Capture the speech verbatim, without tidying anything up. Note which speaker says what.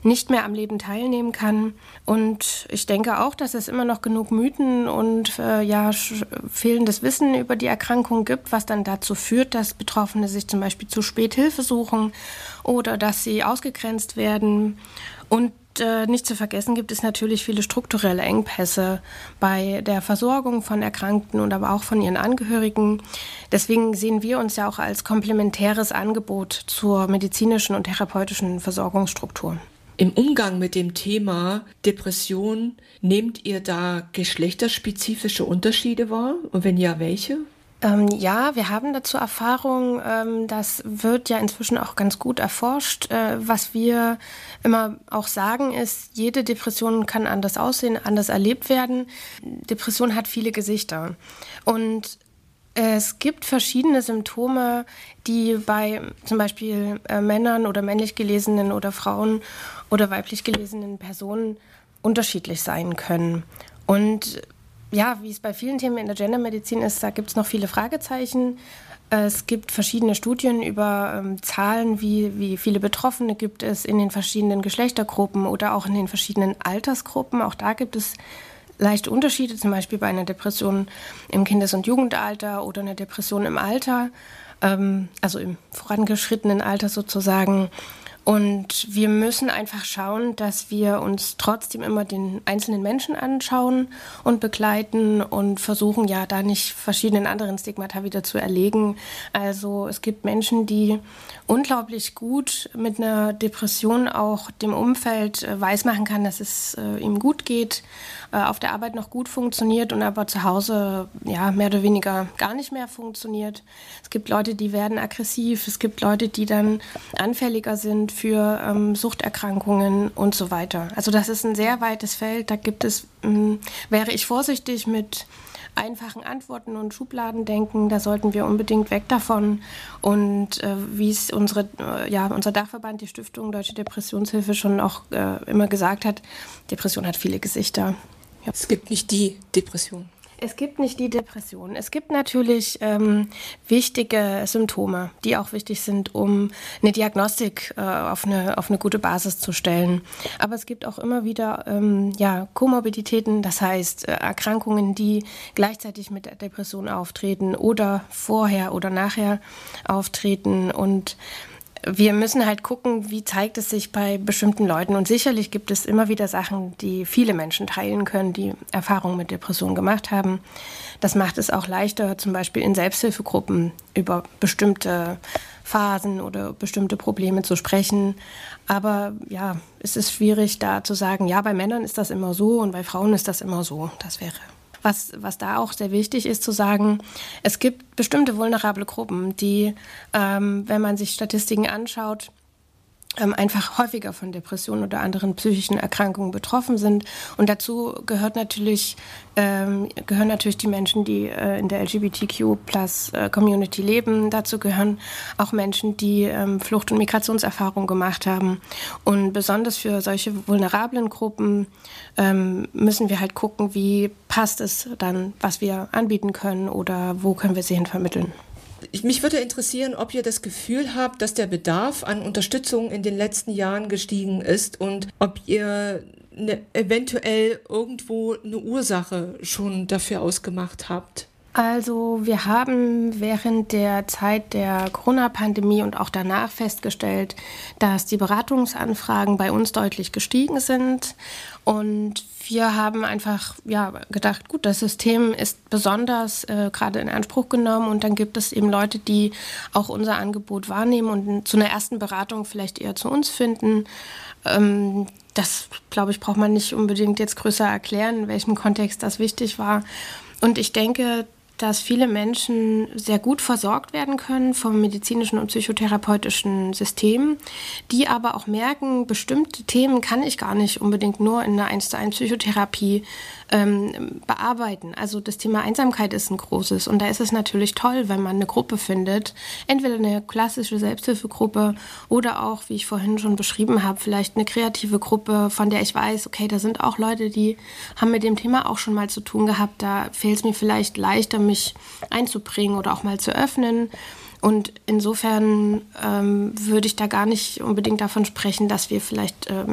Speaker 1: nicht mehr am Leben teilnehmen kann. Und ich denke auch, dass es immer noch genug Mythen und äh, ja, fehlendes Wissen über die Erkrankung gibt, was dann dazu führt, dass Betroffene sich zum Beispiel zu spät Hilfe suchen oder dass sie ausgegrenzt werden. Und äh, nicht zu vergessen gibt es natürlich viele strukturelle Engpässe bei der Versorgung von Erkrankten und aber auch von ihren Angehörigen. Deswegen sehen wir uns ja auch als komplementäres Angebot zur medizinischen und therapeutischen Versorgungsstruktur.
Speaker 2: Im Umgang mit dem Thema Depression, nehmt ihr da geschlechterspezifische Unterschiede wahr? Und wenn ja, welche?
Speaker 1: Ähm, ja, wir haben dazu Erfahrung. Ähm, das wird ja inzwischen auch ganz gut erforscht. Äh, was wir immer auch sagen ist, jede Depression kann anders aussehen, anders erlebt werden. Depression hat viele Gesichter. Und es gibt verschiedene Symptome, die bei zum Beispiel äh, Männern oder männlich gelesenen oder Frauen oder weiblich gelesenen Personen unterschiedlich sein können. Und ja, wie es bei vielen Themen in der Gendermedizin ist, da gibt es noch viele Fragezeichen. Es gibt verschiedene Studien über ähm, Zahlen, wie, wie viele Betroffene gibt es in den verschiedenen Geschlechtergruppen oder auch in den verschiedenen Altersgruppen. Auch da gibt es leichte Unterschiede, zum Beispiel bei einer Depression im Kindes- und Jugendalter oder einer Depression im Alter, ähm, also im vorangeschrittenen Alter sozusagen. Und wir müssen einfach schauen, dass wir uns trotzdem immer den einzelnen Menschen anschauen und begleiten und versuchen ja da nicht verschiedenen anderen Stigmata wieder zu erlegen. Also es gibt Menschen, die unglaublich gut mit einer Depression auch dem Umfeld äh, weismachen kann, dass es äh, ihm gut geht, äh, auf der Arbeit noch gut funktioniert und aber zu Hause ja mehr oder weniger gar nicht mehr funktioniert. Es gibt Leute, die werden aggressiv, es gibt Leute, die dann anfälliger sind für ähm, Suchterkrankungen und so weiter. Also das ist ein sehr weites Feld. Da gibt es, mh, wäre ich vorsichtig mit einfachen Antworten und Schubladendenken. Da sollten wir unbedingt weg davon. Und äh, wie es unsere, äh, ja, unser Dachverband, die Stiftung Deutsche Depressionshilfe, schon auch äh, immer gesagt hat, Depression hat viele Gesichter.
Speaker 2: Ja. Es gibt nicht die Depression.
Speaker 1: Es gibt nicht die Depression. Es gibt natürlich ähm, wichtige Symptome, die auch wichtig sind, um eine Diagnostik äh, auf, eine, auf eine gute Basis zu stellen. Aber es gibt auch immer wieder ähm, ja, Komorbiditäten, das heißt äh, Erkrankungen, die gleichzeitig mit der Depression auftreten oder vorher oder nachher auftreten. Und wir müssen halt gucken, wie zeigt es sich bei bestimmten Leuten. Und sicherlich gibt es immer wieder Sachen, die viele Menschen teilen können, die Erfahrungen mit Depressionen gemacht haben. Das macht es auch leichter, zum Beispiel in Selbsthilfegruppen über bestimmte Phasen oder bestimmte Probleme zu sprechen. Aber ja, es ist schwierig, da zu sagen, ja, bei Männern ist das immer so und bei Frauen ist das immer so. Das wäre Was, was da auch sehr wichtig ist, zu sagen, es gibt bestimmte vulnerable Gruppen, die, ähm, wenn man sich Statistiken anschaut, ähm, einfach häufiger von Depressionen oder anderen psychischen Erkrankungen betroffen sind. Und dazu gehört natürlich, ähm, gehören natürlich die Menschen, die äh, in der L G B T Q Plus äh, Community leben. Dazu gehören auch Menschen, die ähm, Flucht- und Migrationserfahrungen gemacht haben. Und besonders für solche vulnerablen Gruppen ähm, müssen wir halt gucken, wie passt es dann, was wir anbieten können oder wo können wir sie hin vermitteln.
Speaker 2: Mich würde interessieren, ob ihr das Gefühl habt, dass der Bedarf an Unterstützung in den letzten Jahren gestiegen ist und ob ihr ne, eventuell irgendwo eine Ursache schon dafür ausgemacht habt.
Speaker 1: Also wir haben während der Zeit der Corona-Pandemie und auch danach festgestellt, dass die Beratungsanfragen bei uns deutlich gestiegen sind. Und wir haben einfach ja, gedacht, gut, das System ist besonders äh, gerade in Anspruch genommen. Und dann gibt es eben Leute, die auch unser Angebot wahrnehmen und zu einer ersten Beratung vielleicht eher zu uns finden. Ähm, das, glaube ich, braucht man nicht unbedingt jetzt größer erklären, in welchem Kontext das wichtig war. Und ich denke, dass viele Menschen sehr gut versorgt werden können vom medizinischen und psychotherapeutischen System, die aber auch merken, bestimmte Themen kann ich gar nicht unbedingt nur in einer eins zu eins Psychotherapie ähm, bearbeiten. Also das Thema Einsamkeit ist ein großes und da ist es natürlich toll, wenn man eine Gruppe findet, entweder eine klassische Selbsthilfegruppe oder auch, wie ich vorhin schon beschrieben habe, vielleicht eine kreative Gruppe, von der ich weiß, okay, da sind auch Leute, die haben mit dem Thema auch schon mal zu tun gehabt, da fällt es mir vielleicht leichter, mich einzubringen oder auch mal zu öffnen. Und insofern ähm, würde ich da gar nicht unbedingt davon sprechen, dass wir vielleicht ähm,